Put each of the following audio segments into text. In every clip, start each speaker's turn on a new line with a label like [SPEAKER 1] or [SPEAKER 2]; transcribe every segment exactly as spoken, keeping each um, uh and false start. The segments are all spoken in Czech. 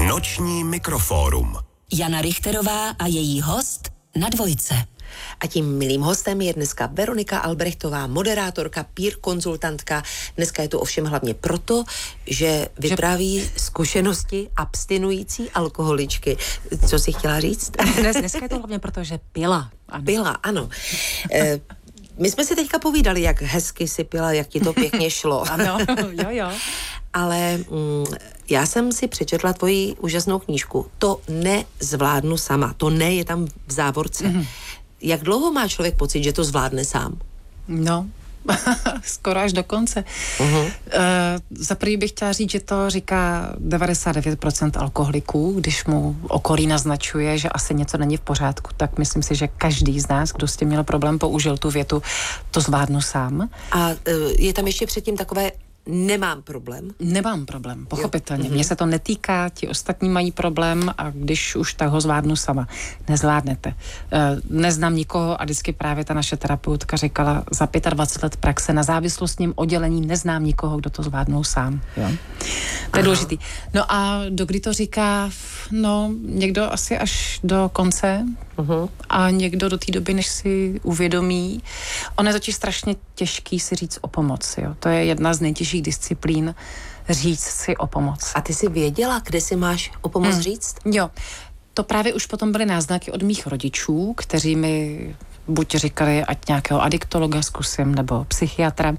[SPEAKER 1] Noční mikrofórum.
[SPEAKER 2] Jana Richterová a její host na Dvojce.
[SPEAKER 3] A tím milým hostem je dneska Veronika Albrechtová, moderátorka, peer konzultantka. Dneska je tu ovšem hlavně proto, že vypráví zkušenosti abstinující alkoholičky. Co jsi chtěla říct?
[SPEAKER 4] Dnes, dneska je to hlavně proto, že pila.
[SPEAKER 3] Ano. Pila, ano. E, my jsme si teďka povídali, jak hezky si pila, jak ti to pěkně šlo.
[SPEAKER 4] Ano, jo, jo.
[SPEAKER 3] Ale mm, já jsem si přečetla tvoji úžasnou knížku. To nezvládnu sama. To ne je tam v závorce. Mm-hmm. Jak dlouho má člověk pocit, že to zvládne sám?
[SPEAKER 4] No, skoro až do konce. Uh-huh. Uh, za prvý bych chtěla říct, že to říká devadesát devět procent alkoholiků, když mu okolí naznačuje, že asi něco není v pořádku, tak myslím si, že každý z nás, kdo s tím měl problém, použil tu větu, to zvládnu sám.
[SPEAKER 3] A uh, je tam ještě předtím takové nemám problém?
[SPEAKER 4] Nemám problém, pochopitelně. Mně se to netýká, ti ostatní mají problém a když už, tak ho zvládnu sama. Nezvládnete. Neznám nikoho a vždycky právě ta naše terapeutka říkala, za dvacet pět let praxe na závislostním oddělení neznám nikoho, kdo to zvládnou sám. Jo? To je důležitý. No a do kdy to říká, no někdo asi až do konce uh-huh. a někdo do té doby, než si uvědomí. Ono je totiž strašně těžký si říct o pomoc. Jo? To je jedna z nejtěžších disciplín, říct si o pomoc.
[SPEAKER 3] A ty jsi věděla, kde si máš o pomoc hmm. říct?
[SPEAKER 4] Jo, to právě už potom byly náznaky od mých rodičů, kteří mi buď říkali, ať nějakého adiktologa zkusím, nebo psychiatra.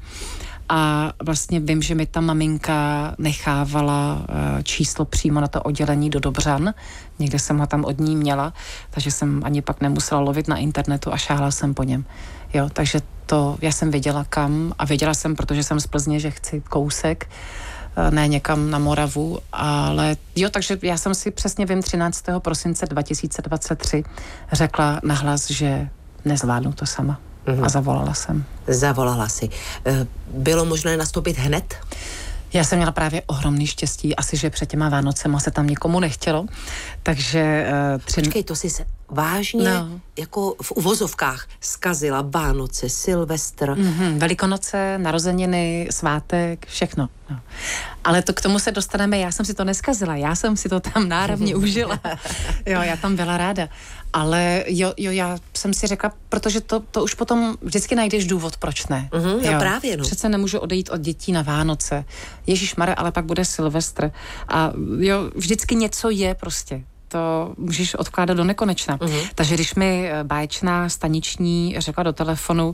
[SPEAKER 4] A vlastně vím, že mi ta maminka nechávala číslo přímo na to oddělení do Dobřan. Někde jsem ho tam od ní měla, takže jsem ani pak nemusela lovit na internetu a šáhla jsem po něm. Jo, takže to, já jsem věděla kam a věděla jsem, protože jsem z Plzně, že chci kousek, ne někam na Moravu, ale jo, takže já jsem si přesně vím třináctého prosince dva tisíce dvacet tři řekla nahlas, že nezvládnu to sama. Mm-hmm. A zavolala jsem.
[SPEAKER 3] Zavolala si. Bylo možné nastoupit hned?
[SPEAKER 4] Já jsem měla právě ohromný štěstí, asi, že před těma Vánocema se tam nikomu nechtělo, takže... Uh, tři...
[SPEAKER 3] Počkej, to jsi se vážně no. jako v uvozovkách zkazila Vánoce, Silvestr.
[SPEAKER 4] Mm-hmm, Velikonoce, narozeniny, svátek, všechno. No. Ale to k tomu se dostaneme, já jsem si to neskazila, já jsem si to tam náravně užila. Jo, já tam byla ráda. Ale jo, jo, já jsem si řekla, protože to, to už potom vždycky najdeš důvod, proč ne.
[SPEAKER 3] Mm-hmm, jo, jo, právě, no.
[SPEAKER 4] Přece nemůžu odejít od dětí na Vánoce. Ježišmarja, ale pak bude Silvestr. A jo, vždycky něco je prostě. To můžeš odkládat do nekonečna. Mm-hmm. Takže když mi báječná staniční řekla do telefonu,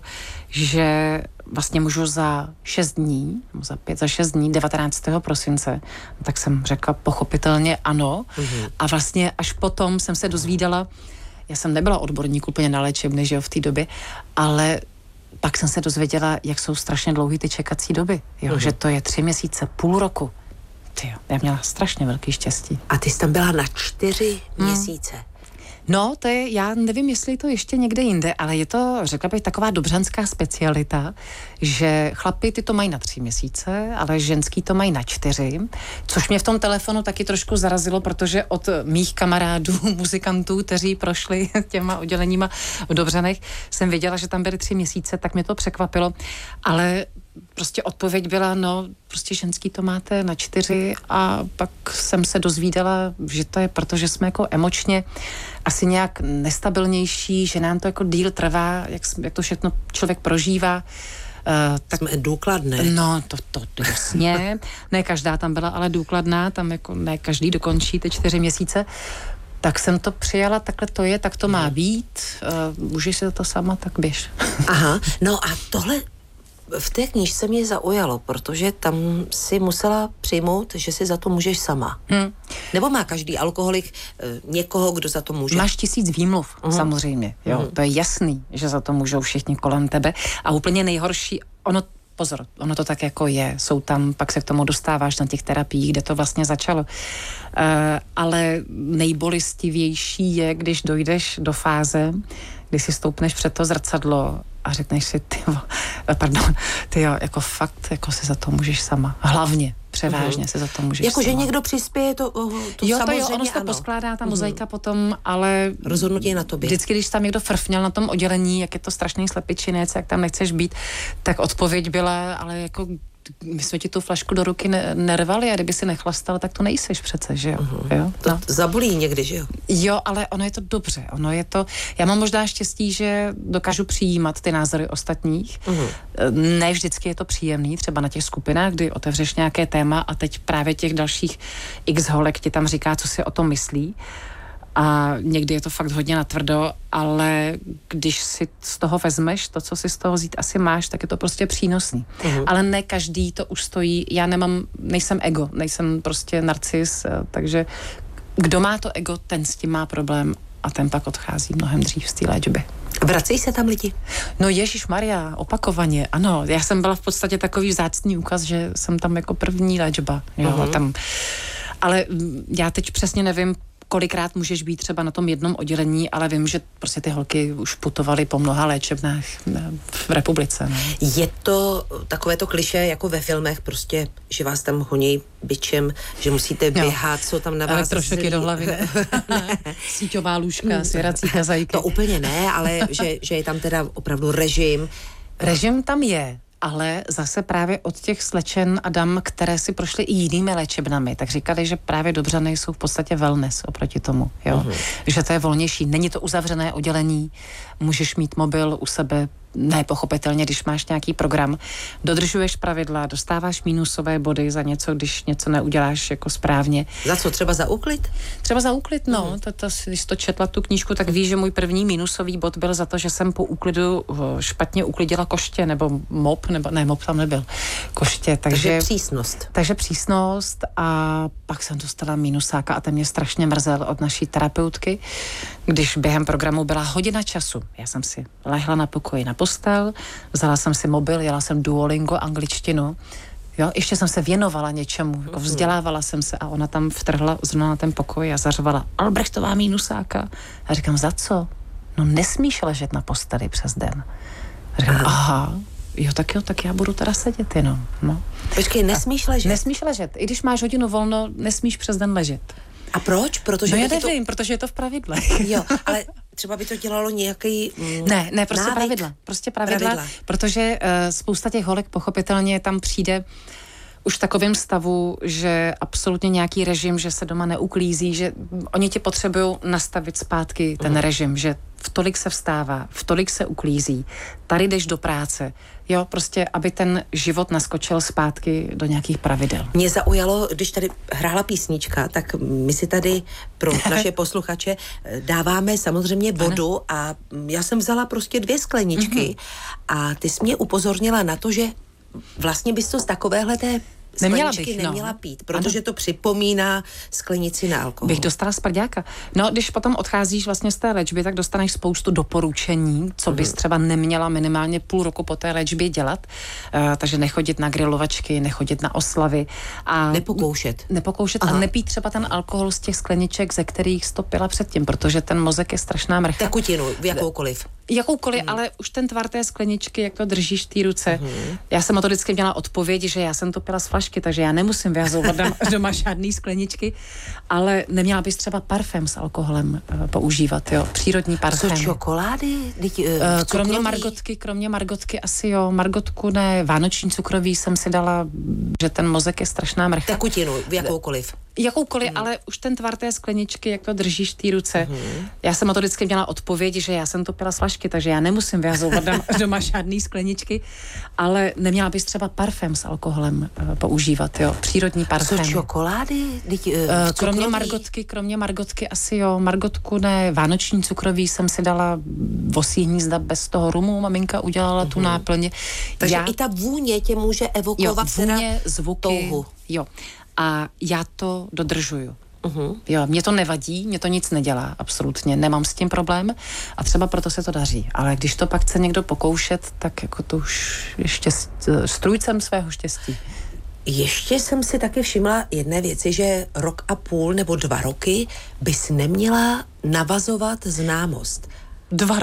[SPEAKER 4] že vlastně můžu za šest dní, za pět, za šest dní, devatenáctého prosince, tak jsem řekla pochopitelně ano. Mm-hmm. A vlastně až potom jsem se dozvídala, já jsem nebyla odborník úplně na léčebny, že jo, v té době, ale pak jsem se dozvěděla, jak jsou strašně dlouhý ty čekací doby. Jo, mm-hmm. že to je tři měsíce, půl roku. Tyjo, já měla strašně velký štěstí.
[SPEAKER 3] A ty jsi tam byla na čtyři hmm. měsíce.
[SPEAKER 4] No, to je, já nevím, jestli je to ještě někde jinde, ale je to, řekla bych, taková dobřanská specialita, že chlapi ty to mají na tři měsíce, ale ženský to mají na čtyři, což mě v tom telefonu taky trošku zarazilo, protože od mých kamarádů, muzikantů, kteří prošli těma odděleníma v Dobřanech, jsem věděla, že tam byly tři měsíce, tak mě to překvapilo, ale prostě odpověď byla, no, prostě ženský to máte na čtyři a pak jsem se dozvídala, že to je proto, že jsme jako emočně asi nějak nestabilnější, že nám to jako díl trvá, jak, jak to všechno člověk prožívá.
[SPEAKER 3] Uh, tak jsme důkladné.
[SPEAKER 4] No, to, to jasně. Ne každá tam byla, ale důkladná, tam jako ne každý dokončí ty čtyři měsíce. Tak jsem to přijala, takhle to je, tak to má být. Uh, můžeš si to sama, tak běž.
[SPEAKER 3] Aha, no a tohle v té knížce mě zaujalo, protože tam si musela přijmout, že si za to můžeš sama. Hmm. Nebo má každý alkoholik e, někoho, kdo za to může?
[SPEAKER 4] Máš tisíc výmluv, uh-huh. samozřejmě. Jo, uh-huh. To je jasný, že za to můžou všichni kolem tebe. A úplně nejhorší, ono, pozor, ono to tak jako je. Jsou tam, pak se k tomu dostáváš na těch terapiích, kde to vlastně začalo. Uh, ale nejbolistivější je, když dojdeš do fáze, kdy si stoupneš před to zrcadlo a řekneš si, ty pardon, ty jo, jako fakt, jako si za to můžeš sama. Hlavně, převážně uh-huh. si za to můžeš
[SPEAKER 3] jako,
[SPEAKER 4] sama.
[SPEAKER 3] že někdo přispěje, to, to
[SPEAKER 4] jo,
[SPEAKER 3] samozřejmě,
[SPEAKER 4] to jo, ono se to poskládá, ta mozaika uh-huh. potom, ale
[SPEAKER 3] rozhodnutí je na tobě.
[SPEAKER 4] Vždycky, když tam někdo frfněl na tom oddělení, jak je to strašný slepičinec, jak tam nechceš být, tak odpověď byla, ale jako my jsme ti tu flašku do ruky ne- nervali a kdyby si nechlastal, tak to nejseš přece, že jo?
[SPEAKER 3] Uh-huh.
[SPEAKER 4] jo?
[SPEAKER 3] To
[SPEAKER 4] No.
[SPEAKER 3] zabolí někdy, že jo?
[SPEAKER 4] Jo, ale ono je to dobře, ono je to, já mám možná štěstí, že dokážu přijímat ty názory ostatních,
[SPEAKER 3] Uh-huh.
[SPEAKER 4] ne vždycky je to příjemný, třeba na těch skupinách, kdy otevřeš nějaké téma a teď právě těch dalších x holek ti tam říká, co si o tom myslí. A někdy je to fakt hodně natvrdo, ale když si z toho vezmeš to, co si z toho vzít asi máš, tak je to prostě přínosný. Uh-huh. Ale ne každý to ustojí. Já nemám, nejsem ego, nejsem prostě narcis, takže kdo má to ego, ten s tím má problém a ten pak odchází mnohem dřív z té léčby.
[SPEAKER 3] Vracejí se tam lidi?
[SPEAKER 4] No ježišmarja, opakovaně, ano. Já jsem byla v podstatě takový vzácný úkaz, že jsem tam jako první léčba. Jo, uh-huh. tam. Ale já teď přesně nevím, kolikrát můžeš být třeba na tom jednom oddělení, ale vím, že prostě ty holky už putovaly po mnoha léčebnách v republice. No.
[SPEAKER 3] Je to takové to klišé jako ve filmech, prostě, že vás tam honí bičem, že musíte běhat, co tam na vás...
[SPEAKER 4] Elektrošoky do hlavy, ne? ne. Síťová lůžka, svěrací kazajky.
[SPEAKER 3] To úplně ne, ale že, že je tam teda opravdu režim.
[SPEAKER 4] Režim tam je, ale zase právě od těch slečen a dam, které si prošly i jinými léčebnami, tak říkali, že právě Dobřany jsou v podstatě wellness oproti tomu, jo? Uh-huh. Že to je volnější. Není to uzavřené oddělení, můžeš mít mobil u sebe, ne pochopitelně, když máš nějaký program, dodržuješ pravidla, dostáváš mínusové body za něco, když něco neuděláš jako správně.
[SPEAKER 3] Za co? Třeba za úklid?
[SPEAKER 4] Třeba za úklid, no.
[SPEAKER 3] Mm.
[SPEAKER 4] To, to, když jsi to četla tu knížku, tak víš, že můj první mínusový bod byl za to, že jsem po úklidu špatně uklidila koště, nebo mop, nebo ne, mop tam nebyl, koště. Takže,
[SPEAKER 3] takže přísnost.
[SPEAKER 4] Takže přísnost a pak jsem dostala mínusáka a ten mě strašně mrzel od naší terapeutky, když během programu byla hodina času. Já jsem si lehla na pokoji na postel, vzala jsem si mobil, jela jsem Duolingo, angličtinu, jo, ještě jsem se věnovala něčemu, jako vzdělávala jsem se a ona tam vtrhla zrovna na ten pokoj a zařvala Albrechtová mínusáka. A říkám, za co? No nesmíš ležet na posteli přes den. A říkám, aha. aha, jo, tak jo, tak já budu teda sedět jenom. No.
[SPEAKER 3] Počkej, nesmíš ležet?
[SPEAKER 4] Nesmíš ležet. I když máš hodinu volno, nesmíš přes den ležet.
[SPEAKER 3] A proč? Protože
[SPEAKER 4] no já nevím,
[SPEAKER 3] to...
[SPEAKER 4] protože je to v pravidlech.
[SPEAKER 3] Jo, ale třeba by to dělalo nějaký mm,
[SPEAKER 4] Ne, ne, prostě
[SPEAKER 3] návyk.
[SPEAKER 4] pravidla. Prostě pravidla,
[SPEAKER 3] pravidla.
[SPEAKER 4] Protože uh, spousta těch holek pochopitelně tam přijde už v takovém stavu, že absolutně nějaký režim, že se doma neuklízí, že oni ti potřebují nastavit zpátky ten uh-huh. režim, že v tolik se vstává, v tolik se uklízí, tady jdeš do práce, jo, prostě, aby ten život naskočil zpátky do nějakých pravidel.
[SPEAKER 3] Mě zaujalo, když tady hrála písnička, tak my si tady pro naše posluchače dáváme samozřejmě vodu a já jsem vzala prostě dvě skleničky uh-huh. a ty jsi mě upozornila na to, že vlastně bys to z takovéhle té
[SPEAKER 4] Neměla
[SPEAKER 3] skleničky
[SPEAKER 4] bych,
[SPEAKER 3] neměla
[SPEAKER 4] no.
[SPEAKER 3] pít, protože to připomíná sklenici na alkohol.
[SPEAKER 4] Bych dostala z prďáka. No, když potom odcházíš vlastně z té léčby, tak dostaneš spoustu doporučení, co bys třeba neměla minimálně půl roku po té léčbě dělat. Uh, takže nechodit na grilovačky, nechodit na oslavy. A
[SPEAKER 3] nepokoušet.
[SPEAKER 4] Nepokoušet Aha. a nepít třeba ten alkohol z těch skleniček, ze kterých jsi to pila předtím, protože ten mozek je strašná mrcha.
[SPEAKER 3] Tekutinu, jakoukoliv.
[SPEAKER 4] Jakoukoliv, mm. ale už ten tvar té skleničky, jak to držíš v té ruce. Mm. Já jsem o to vždycky měla odpověď, že já jsem to pila z flašky, takže já nemusím vyhazovat doma žádný skleničky, ale neměla bys třeba parfém s alkoholem uh, používat, jo, přírodní parfém.
[SPEAKER 3] Co, čokolády? Teď, uh,
[SPEAKER 4] kromě margotky, kromě margotky asi jo, margotku ne, vánoční cukroví jsem si dala, že ten mozek je strašná mrcha.
[SPEAKER 3] Tekutinu, jakoukoliv.
[SPEAKER 4] Jakoukoliv, mm. ale už ten tvar té skleničky, jak to držíš v té ruce. Mm. Já jsem o to vždycky měla odpověď, že já jsem to pila z flašky, takže já nemusím vyhazovat doma žádný skleničky, ale neměla bys třeba parfém s alkoholem uh, používat, jo, přírodní parfém.
[SPEAKER 3] Co, čokolády? Teď, uh,
[SPEAKER 4] kromě margotky, kromě margotky asi jo, margotku ne, vánoční cukroví jsem si dala vosí hnízda bez toho rumu, maminka udělala mm. tu náplň.
[SPEAKER 3] Takže
[SPEAKER 4] já,
[SPEAKER 3] i ta vůně tě může evokovat
[SPEAKER 4] jo, vůně, zvuky, touhu. Jo. A já to dodržuju. Uh-huh. Jo, mě to nevadí, mě to nic nedělá, absolutně, nemám s tím problém a třeba proto se to daří. Ale když to pak chce někdo pokoušet, tak jako to už je štěst, strůjcem svého štěstí.
[SPEAKER 3] Ještě jsem si taky všimla jedné věci, že rok a půl nebo dva roky bys neměla navazovat známost.
[SPEAKER 4] Dva roky.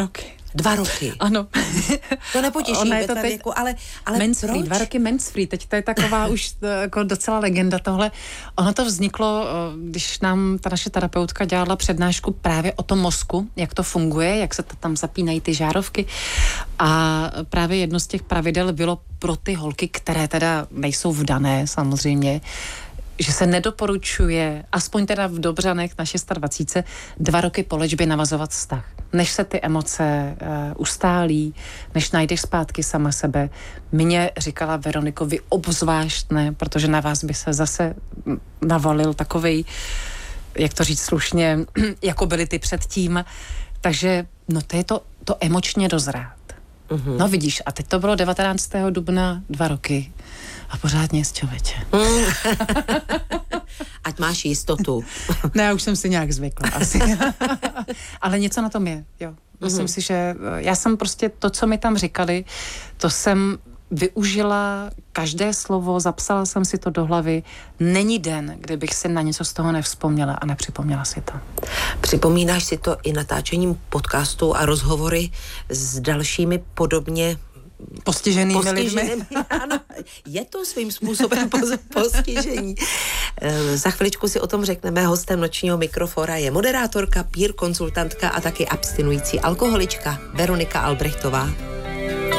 [SPEAKER 3] Dva roky.
[SPEAKER 4] Ano.
[SPEAKER 3] To nepotěší
[SPEAKER 4] Ona je
[SPEAKER 3] ve
[SPEAKER 4] to
[SPEAKER 3] tvém
[SPEAKER 4] teď
[SPEAKER 3] věku, ale, ale
[SPEAKER 4] Mensfree,
[SPEAKER 3] proč?
[SPEAKER 4] dva roky Mensfree, teď to je taková už jako docela legenda tohle. Ono to vzniklo, když nám ta naše terapeutka dělala přednášku právě o tom mozku, jak to funguje, jak se to tam zapínají ty žárovky a právě jedno z těch pravidel bylo pro ty holky, které teda nejsou vdané samozřejmě, že se nedoporučuje, aspoň teda v Dobřanech na dvacet šest, dva roky po léčbě navazovat vztah. Než se ty emoce uh, ustálí, než najdeš zpátky sama sebe. Mně říkala Veroniko, vy obzvlášť ne, protože na vás by se zase navalil takovej, jak to říct slušně, jako byly ty předtím. Takže no to je to, to emočně dozrát. Mm-hmm. No vidíš, a teď to bylo devatenáctého dubna, dva roky. A pořád nic, člověče.
[SPEAKER 3] Mm. Ať máš jistotu.
[SPEAKER 4] Ne, já už jsem si nějak zvykla asi. Ale něco na tom je, jo. Myslím mm-hmm. si, že já jsem prostě to, co mi tam říkali, to jsem využila každé slovo, zapsala jsem si to do hlavy. Není den, kde bych si na něco z toho nevzpomněla a nepřipomněla si to.
[SPEAKER 3] Připomínáš si to i natáčením podcastu a rozhovory s dalšími podobně
[SPEAKER 4] Postiženými,
[SPEAKER 3] postiženými
[SPEAKER 4] lidmi.
[SPEAKER 3] Ano, je to svým způsobem postižení. Za chviličku si o tom řekneme. Hostem nočního mikrofora je moderátorka, peer konzultantka a taky abstinující alkoholička Veronika Albrechtová.